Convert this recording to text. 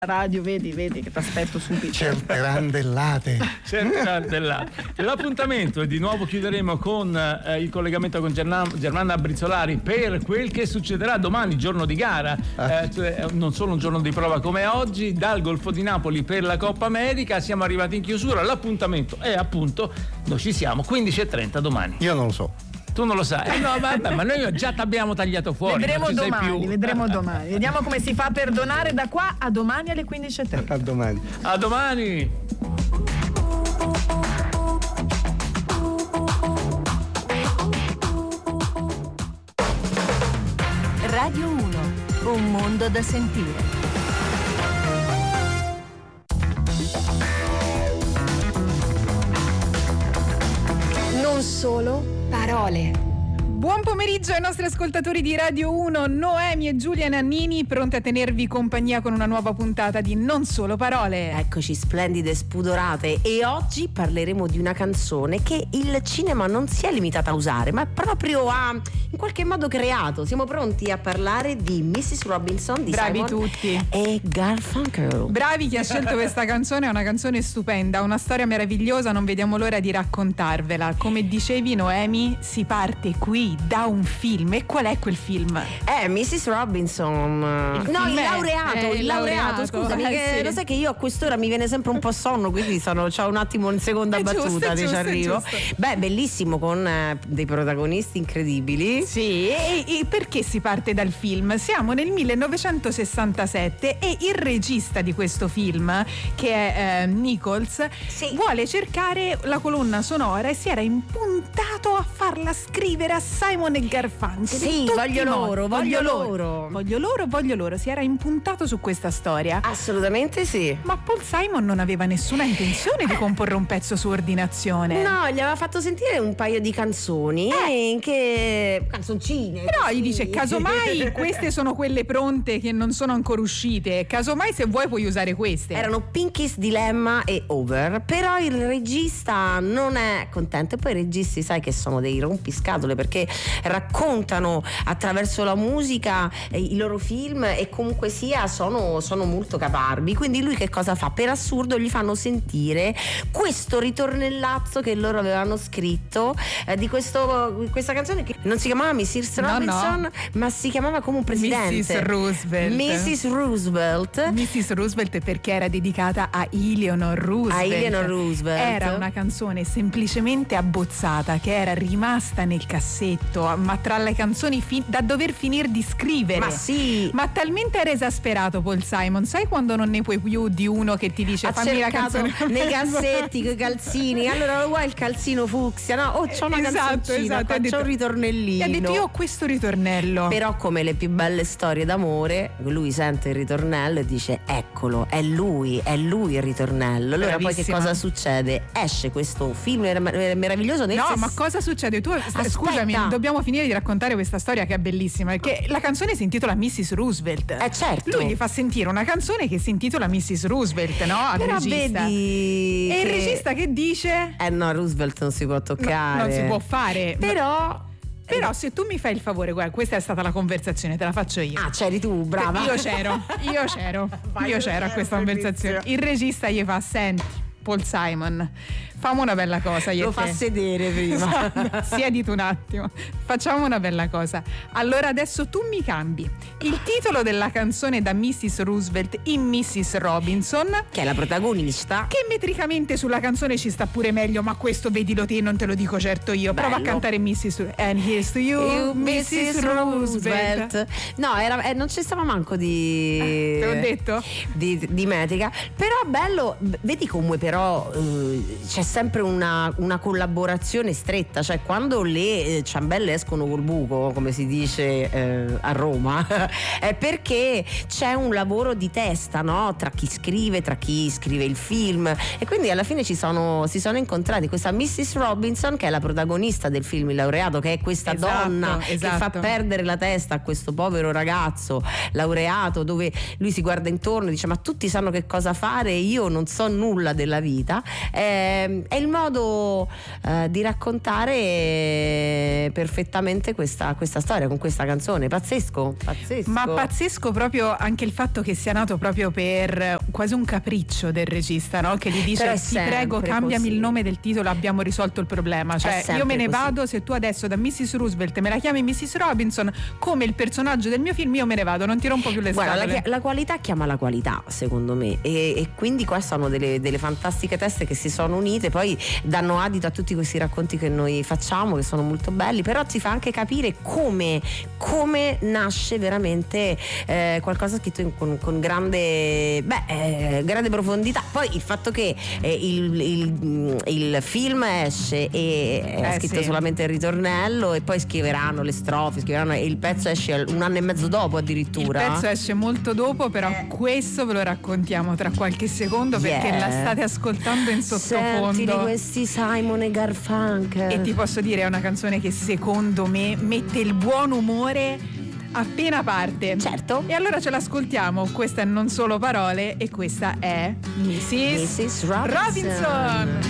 radio, vedi che ti aspetto subito. Certe randellate. L'appuntamento, e di nuovo chiuderemo con il collegamento con Germana Brizzolari per quel che succederà domani, giorno di gara, non solo un giorno di prova come oggi, dal Golfo di Napoli per la Coppa America. Siamo arrivati in chiusura, l'appuntamento è appunto, noi ci siamo, 15:30 domani. Io non lo so. Tu non lo sai? No, vabbè, ma noi già ti abbiamo tagliato fuori. Vedremo domani. Vediamo come si fa per donare da qua a domani alle 15:30. A domani. A domani. Radio 1, un mondo da sentire. Non solo parole. Buon pomeriggio ai nostri ascoltatori di Radio 1, Noemi e Giulia Nannini, pronte a tenervi compagnia con una nuova puntata di Non Solo Parole. Eccoci, splendide, spudorate, e oggi parleremo di una canzone che il cinema non si è limitato a usare, ma proprio ha in qualche modo creato. Siamo pronti a parlare di Mrs. Robinson di Bravi Simon tutti. e Garfunkel. Bravi chi ha scelto questa canzone, è una canzone stupenda, una storia meravigliosa, non vediamo l'ora di raccontarvela. Come dicevi Noemi, si parte qui da un film. E qual è quel film? Mrs. Robinson. Il laureato, scusami, sì. lo sai che io a quest'ora mi viene sempre un po' sonno, quindi c'ho un attimo in seconda battuta, ci arrivo. Beh, bellissimo, con dei protagonisti incredibili. Sì, e perché si parte dal film? Siamo nel 1967 e il regista di questo film, che è Nichols, vuole cercare la colonna sonora e si era impuntato a farla scrivere a Simon e Garfunkel. Sì, voglio loro. Si era impuntato su questa storia. Assolutamente sì. Ma Paul Simon non aveva nessuna intenzione di comporre un pezzo su ordinazione. No, gli aveva fatto sentire un paio di canzoni, canzoncine. Però così. gli dice, casomai queste sono quelle pronte che non sono ancora uscite, casomai se vuoi puoi usare queste. Erano Pinky's Dilemma e Over, però il regista non è contento. E poi i registi sai che sono dei rompiscatole, perché raccontano attraverso la musica i loro film, e comunque sia sono molto caparbi. Quindi lui che cosa fa? Per assurdo gli fanno sentire questo ritornellazzo che loro avevano scritto di questa canzone, che non si chiamava Mrs. Robinson, ma si chiamava come un presidente, Mrs. Roosevelt, perché era dedicata a Eleanor Roosevelt. Era una canzone semplicemente abbozzata, che era rimasta nel cassetto, ma tra le canzoni da dover finire di scrivere. Ma sì. Ma talmente era esasperato Paul Simon, sai quando non ne puoi più di uno che ti dice fammi la canzone nei cassetti coi calzini, allora lo vuoi il calzino fucsia? No, c'ho una canzoncina, c'ho un ritornellino. E ha detto io ho questo ritornello. Però come le più belle storie d'amore, lui sente il ritornello e dice eccolo, è lui il ritornello. Allora poi che cosa succede? Esce questo film meraviglioso. Ma cosa succede? Scusami, dobbiamo finire di raccontare questa storia che è bellissima, perché la canzone si intitola Mrs. Roosevelt. Certo. Lui gli fa sentire una canzone che si intitola Mrs. Roosevelt, no? Al però regista. Vedi e il regista che dice? No, Roosevelt non si può toccare. No, non si può fare. Però se tu mi fai il favore, guarda, questa è stata la conversazione, te la faccio io. C'eri tu, brava. Io c'ero a questa conversazione. Il regista gli fa: senti Paul Simon, fammi una bella cosa. Lo fa sedere prima. Siediti un attimo, facciamo una bella cosa. Allora adesso tu mi cambi il titolo della canzone da Mrs. Roosevelt in Mrs. Robinson, che è la protagonista, che metricamente sulla canzone ci sta pure meglio, ma questo vedilo te, non te lo dico certo io. Bello. Prova a cantare Mrs. And here's to you, Mrs. Roosevelt. No, non ci stava manco di te l'ho detto? Di metrica. Però bello, vedi come però c'è sempre una collaborazione stretta, cioè quando le ciambelle escono col buco, come si dice a Roma, è perché c'è un lavoro di testa, no? Tra chi scrive il film, e quindi alla fine si sono incontrati. Questa Mrs. Robinson, che è la protagonista del film Il laureato, che è questa donna che fa perdere la testa a questo povero ragazzo laureato, dove lui si guarda intorno e dice ma tutti sanno che cosa fare e io non so nulla della vita. È il modo di raccontare perfettamente questa storia con questa canzone. Pazzesco. Ma pazzesco proprio anche il fatto che sia nato proprio per quasi un capriccio del regista, no? Che gli dice: ti prego, cambiami il nome del titolo, abbiamo risolto il problema. Cioè io me ne vado, se tu adesso da Mrs. Roosevelt me la chiami Mrs. Robinson come il personaggio del mio film, io me ne vado, non ti rompo più le scatole. Guarda, la qualità chiama la qualità, secondo me, e quindi qua sono delle fantastiche teste che si sono unite, poi danno adito a tutti questi racconti che noi facciamo, che sono molto belli, però ci fa anche capire come nasce veramente qualcosa scritto con grande profondità. Poi il fatto che il film esce e è scritto solamente il ritornello, e poi scriveranno le strofe, e il pezzo esce un anno e mezzo dopo addirittura. Il pezzo esce molto dopo, però questo ve lo raccontiamo tra qualche secondo, perché la state ascoltando in sottofondo. Senti di questi Simon e Garfunkel. E ti posso dire, è una canzone che secondo me mette il buon umore appena parte. Certo. E allora ce l'ascoltiamo. Questa è Non Solo Parole e questa è Mrs. Robinson.